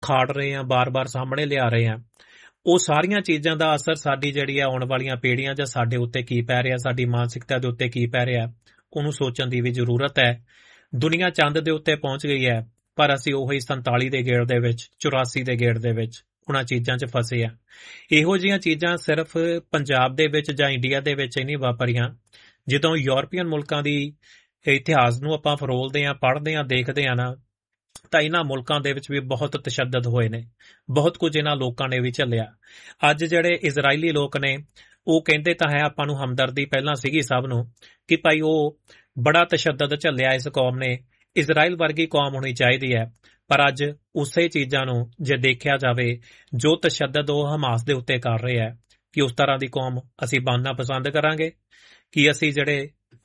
ਖਾੜ ਰਹੇ ਹਾਂ, ਬਾਰ-ਬਾਰ ਸਾਹਮਣੇ ਲਿਆ ਰਹੇ ਹਾਂ, ਉਹ ਸਾਰੀਆਂ ਚੀਜ਼ਾਂ ਦਾ ਅਸਰ ਸਾਡੀ ਜਿਹੜੀ ਆ ਆਉਣ ਵਾਲੀਆਂ ਪੀੜ੍ਹੀਆਂ ਜਾਂ ਸਾਡੇ ਉੱਤੇ ਕੀ ਪੈ ਰਿਹਾ, ਸਾਡੀ ਮਾਨਸਿਕਤਾ ਦੇ ਉੱਤੇ ਕੀ ਪੈ ਰਿਹਾ, ਉਹਨੂੰ ਸੋਚਣ ਦੀ ਵੀ ਜ਼ਰੂਰਤ ਹੈ। ਦੁਨੀਆ ਚੰਦ ਦੇ ਉੱਤੇ ਪਹੁੰਚ ਗਈ ਹੈ, ਪਰ ਅਸੀਂ ਉਹੀ 47 ਦੇ ਗੇੜ ਦੇ ਵਿੱਚ, 84 ਦੇ ਗੇੜ ਦੇ ਵਿੱਚ ਉਹਨਾਂ ਚੀਜ਼ਾਂ 'ਚ ਫਸੇ ਆ। ਇਹੋ ਜਿਹੀਆਂ ਚੀਜ਼ਾਂ ਸਿਰਫ ਪੰਜਾਬ ਦੇ ਵਿੱਚ ਜਾਂ ਇੰਡੀਆ ਦੇ ਵਿੱਚ ਹੀ ਨਹੀਂ ਵਾਪਰੀਆਂ। ਜਦੋਂ ਯੂਰਪੀਅਨ ਮੁਲਕਾਂ ਦੀ ਇਤਿਹਾਸ ਨੂੰ ਆਪਾਂ ਫਰੋਲਦੇ ਹਾਂ, ਪੜ੍ਹਦੇ ਹਾਂ, ਦੇਖਦੇ ਹਾਂ ਨਾ, ਤਾਂ ਇਹਨਾਂ ਮੁਲਕਾਂ ਦੇ ਵਿੱਚ ਵੀ ਬਹੁਤ ਤਸ਼ੱਦਦ ਹੋਏ ਨੇ, ਬਹੁਤ ਕੁਝ ਇਹਨਾਂ ਲੋਕਾਂ ਨੇ ਵੀ ਝੱਲਿਆ। ਅੱਜ ਜਿਹੜੇ ਇਜ਼ਰਾਈਲੀ ਲੋਕ ਨੇ ਉਹ ਕਹਿੰਦੇ ਤਾਂ ਹੈ, ਆਪਾਂ ਨੂੰ ਹਮਦਰਦੀ ਪਹਿਲਾਂ ਸੀਗੀ ਸਭ ਨੂੰ, ਕਿ ਭਾਈ ਉਹ ਬੜਾ ਤਸ਼ੱਦਦ ਝੱਲਿਆ ਇਸ ਕੌਮ ਨੇ, ਇਜ਼ਰਾਈਲ ਵਰਗੀ ਕੌਮ ਹੋਣੀ ਚਾਹੀਦੀ ਹੈ। ਪਰ ਅੱਜ ਉਸੇ ਚੀਜ਼ਾਂ ਨੂੰ ਜੇ ਦੇਖਿਆ ਜਾਵੇ, ਜੋ ਤਸ਼ੱਦਦ ਉਹ ਹਮਾਸ ਦੇ ਉੱਤੇ ਕਰ ਰਹੇ ਹੈ, ਕਿ ਉਸ ਤਰ੍ਹਾਂ ਦੀ ਕੌਮ ਅਸੀਂ ਬਣਨਾ ਪਸੰਦ ਕਰਾਂਗੇ? ਕਿ ਅਸੀਂ ਜਿਹੜੇ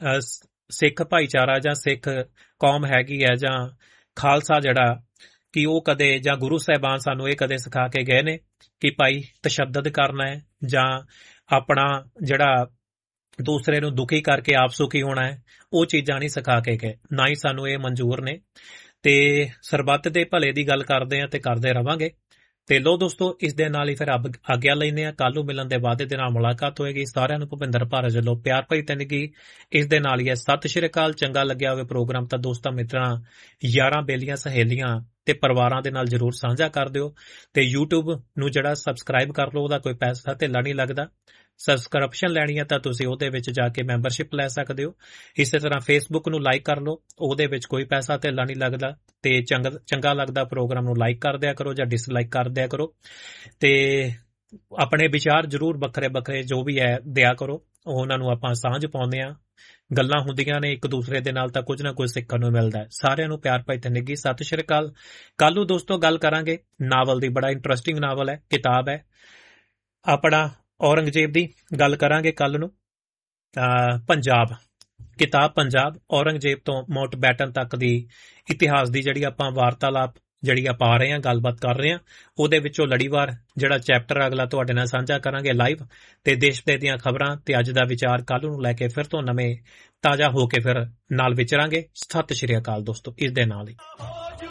ਸਿੱਖ ਭਾਈਚਾਰਾ ਜਾਂ ਸਿੱਖ ਕੌਮ ਹੈਗੀ ਹੈ ਜਾਂ ਖਾਲਸਾ ਜਿਹੜਾ, ਕਿ ਉਹ ਕਦੇ ਜਾਂ ਗੁਰੂ ਸਾਹਿਬਾਨ ਸਾਨੂੰ ਇਹ ਕਦੇ ਸਿਖਾ ਕੇ ਗਏ ਨੇ ਕਿ ਭਾਈ ਤਸ਼ੱਦਦ ਕਰਨਾ ਹੈ ਜਾਂ ਆਪਣਾ ਜਿਹੜਾ ਦੂਸਰੇ ਨੂੰ ਦੁਖੀ ਕਰਕੇ ਆਪ ਸੁਖੀ ਹੋਣਾ ਹੈ? ਉਹ ਚੀਜ਼ਾਂ ਨਹੀਂ ਸਿਖਾ ਕੇ ਗਏ, ਨਾ ਹੀ ਸਾਨੂੰ ਇਹ ਮਨਜ਼ੂਰ ਨੇ। ਤੇ ਸਰਬੱਤ ਦੇ ਭਲੇ ਦੀ ਗੱਲ ਕਰਦੇ ਆ ਤੇ ਕਰਦੇ ਰਵਾਂਗੇ। ਤੇ ਲੋ ਦੋਸਤੋ, ਇਸ ਦੇ ਨਾਲ ਹੀ ਫਿਰ ਆਗਿਆ ਲੈਂਦੇ ਆ। ਕੱਲ ਨੂੰ ਮਿਲਣ ਦੇ ਵਾਅਦੇ ਦੇ ਨਾਲ ਮੁਲਾਕਾਤ ਹੋਏਗੀ। ਸਾਰਿਆਂ ਨੂੰ ਭੁਪਿੰਦਰ ਭਾਰਤ ਵੱਲੋਂ ਪਿਆਰ ਭਰੀ ਜ਼ਿੰਦਗੀ। ਇਸ ਦੇ ਨਾਲ ਹੀ ਹੈ ਸਤਿ ਸ਼੍ਰੀ ਅਕਾਲ। ਚੰਗਾ ਲੱਗਿਆ ਹੋਵੇ ਪ੍ਰੋਗਰਾਮ ਤਾਂ ਦੋਸਤਾਂ, ਮਿੱਤਰਾਂ, ਯਾਰਾਂ, ਬੇਲੀਆਂ, ਸਹੇਲੀਆਂ ਤੇ ਪਰਿਵਾਰਾਂ ਦੇ ਨਾਲ ਜ਼ਰੂਰ ਸਾਂਝਾ ਕਰ ਦਿਓ। ਤੇ YouTube ਨੂੰ ਜਿਹੜਾ ਸਬਸਕ੍ਰਾਈਬ ਕਰ ਲਓ, ਉਹਦਾ ਕੋਈ ਪੈਸਾ ਧੇਲਾ ਨਹੀਂ ਲੱਗਦਾ। ਸਬਸਕ੍ਰਿਪਸ਼ਨ ਲੈਣੀ ਹੈ ਤਾਂ ਤੁਸੀਂ ਉਹਦੇ ਵਿੱਚ ਜਾ ਕੇ ਮੈਂਬਰਸ਼ਿਪ ਲੈ ਸਕਦੇ ਹੋ। ਇਸੇ ਤਰ੍ਹਾਂ ਫੇਸਬੁੱਕ ਨੂੰ ਲਾਈਕ ਕਰ ਲਓ, ਉਹਦੇ ਵਿੱਚ ਕੋਈ ਪੈਸਾ ਧੇਲਾ ਨਹੀਂ ਲੱਗਦਾ। ਤੇ ਚੰਗਾ ਲੱਗਦਾ ਪ੍ਰੋਗਰਾਮ ਨੂੰ ਲਾਈਕ ਕਰ ਦਿਆ ਕਰੋ ਜਾਂ ਡਿਸਲਾਈਕ ਕਰ ਦਿਆ ਕਰੋ। ਤੇ ਆਪਣੇ ਵਿਚਾਰ ਜ਼ਰੂਰ ਵੱਖਰੇ ਵੱਖਰੇ ਜੋ ਵੀ ਹੈ ਦਿਆ ਕਰੋ, ਉਹਨਾਂ ਨੂੰ ਆਪਾਂ ਸਾਂਝ ਪਾਉਂਦੇ ਹਾਂ। ਗੱਲਾਂ ਹੁੰਦੀਆਂ ਨੇ ਇੱਕ ਦੂਸਰੇ ਦੇ ਨਾਲ ਤਾਂ ਕੁਝ ਨਾ ਕੁਝ ਸਿੱਖਣ ਨੂੰ ਮਿਲਦਾ ਹੈ। ਸਾਰਿਆਂ ਨੂੰ ਪਿਆਰ ਭਰੀ ਜ਼ਿੰਦਗੀ। ਸਤਿ ਸ਼੍ਰੀ ਅਕਾਲ। ਕੱਲ ਨੂੰ ਦੋਸਤੋ ਗੱਲ ਕਰਾਂਗੇ ਨਾਵਲ ਦੀ। ਬੜਾ ਇੰਟਰਸਟਿੰਗ ਨਾਵਲ ਹੈ, ਕਿਤਾਬ ਹੈ ਆਪਣਾ ਔਰੰਗਜ਼ੇਬ ਦੀ। ਗੱਲ ਕਰਾਂਗੇ ਕੱਲ ਨੂੰ। ਪੰਜਾਬ, ਕਿਤਾਬ ਪੰਜਾਬ, ਔਰੰਗਜ਼ੇਬ ਤੋਂ ਮਾਊਂਟਬੈਟਨ ਤੱਕ ਦੀ ਇਤਿਹਾਸ ਦੀ ਜਿਹੜੀ ਆਪਾਂ ਵਾਰਤਾਲਾਪ ਜਿਹੜੀ ਆਪਾਂ ਆ ਰਹੇ ਹਾਂ, ਗੱਲਬਾਤ ਕਰ ਰਹੇ ਹਾਂ, ਉਹਦੇ ਵਿੱਚੋਂ ਲੜੀਵਾਰ ਜਿਹੜਾ ਚੈਪਟਰ ਅਗਲਾ ਤੁਹਾਡੇ ਨਾਲ ਸਾਂਝਾ ਕਰਾਂਗੇ ਲਾਈਵ। ਤੇ ਦੇਸ਼ ਦੇ ਦੀਆਂ ਖਬਰਾਂ ਤੇ ਅੱਜ ਦਾ ਵਿਚਾਰ ਕੱਲ ਨੂੰ ਲੈ ਕੇ ਫਿਰ ਤੋਂ ਨਵੇਂ ਤਾਜ਼ਾ ਹੋ ਕੇ ਫਿਰ ਨਾਲ ਵਿਚਰਾਂਗੇ। ਸਤਿ ਸ਼੍ਰੀ ਅਕਾਲ ਦੋਸਤੋ। ਇਸ ਦੇ ਨਾਲ ਹੀ